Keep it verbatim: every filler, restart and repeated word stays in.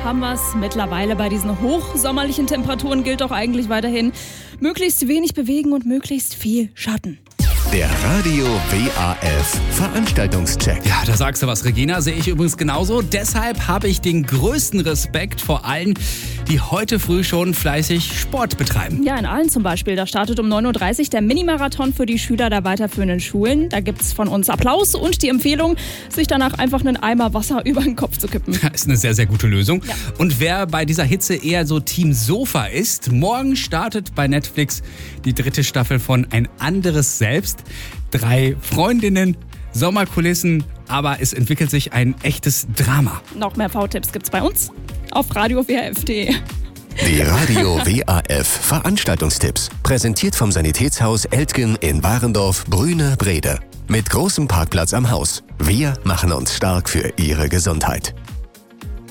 haben wir es mittlerweile. Bei diesen hochsommerlichen Temperaturen gilt doch eigentlich weiterhin möglichst wenig bewegen und möglichst viel Schatten. Der Radio W A F Veranstaltungscheck. Ja, da sagst du was, Regina. Sehe ich übrigens genauso. Deshalb habe ich den größten Respekt vor allen, die heute früh schon fleißig Sport betreiben. Ja, in Aalen zum Beispiel. Da startet um neun Uhr dreißig der Minimarathon für die Schüler der weiterführenden Schulen. Da gibt es von uns Applaus und die Empfehlung, sich danach einfach einen Eimer Wasser über den Kopf zu kippen. Das ist eine sehr, sehr gute Lösung. Ja. Und wer bei dieser Hitze eher so Team Sofa ist, morgen startet bei Netflix die dritte Staffel von Ein anderes Selbst. Drei Freundinnen, Sommerkulissen, aber es entwickelt sich ein echtes Drama. Noch mehr V-Tipps gibt's bei uns auf radio w a f punkt d e. Die Radio W A F Veranstaltungstipps. Präsentiert vom Sanitätshaus Eltgen in Warendorf, Brüne, Brede. Mit großem Parkplatz am Haus. Wir machen uns stark für Ihre Gesundheit.